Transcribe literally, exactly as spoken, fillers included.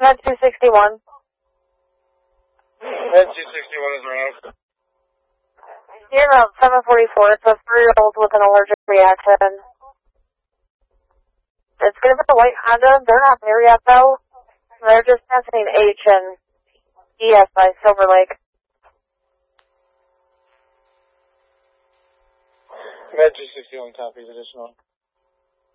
Med two sixty-one. Med two sixty-one is around. You're about seven forty-four. It's a three-year-old with an allergic reaction. It's going to be a white Honda. They're not there yet, though. They're just testing H and E S by Silver Lake. Med two sixty-one copies additional.